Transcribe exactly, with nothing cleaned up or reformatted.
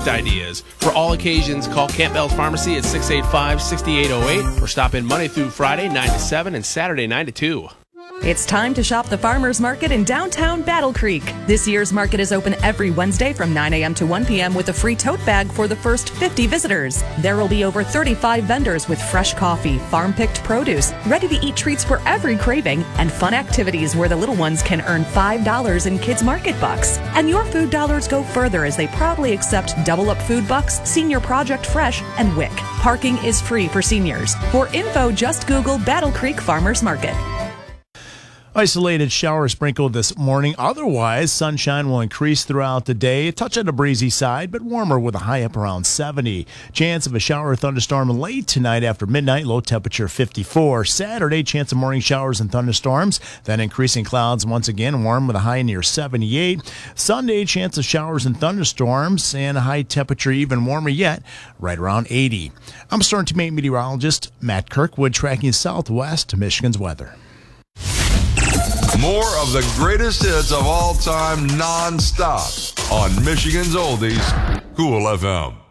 gift ideas. For all occasions, call Campbell's Pharmacy at six eight five, six eight zero eight or stop in Monday through Friday, nine to seven and Saturday, nine to two. It's time to shop the Farmers Market in downtown Battle Creek. This year's market is open every Wednesday from nine a.m. to one p.m. with a free tote bag for the first fifty visitors. There will be over thirty-five vendors with fresh coffee, farm-picked produce, ready-to-eat treats for every craving, and fun activities where the little ones can earn five dollars in Kids Market Bucks. And your food dollars go further as they proudly accept Double Up Food Bucks, Senior Project Fresh, and W I C. Parking is free for seniors. For info, just Google Battle Creek Farmers Market. Isolated shower sprinkled this morning. Otherwise, sunshine will increase throughout the day. A touch on the breezy side, but warmer with a high up around seventy. Chance of a shower or thunderstorm late tonight after midnight. Low temperature fifty-four. Saturday, chance of morning showers and thunderstorms. Then increasing clouds once again. Warm with a high near seventy-eight. Sunday, chance of showers and thunderstorms and a high temperature even warmer yet, right around eighty. I'm Storm Team eight meteorologist Matt Kirkwood tracking Southwest Michigan's weather. More of the greatest hits of all time, non-stop on Michigan's Oldies, Cool F M.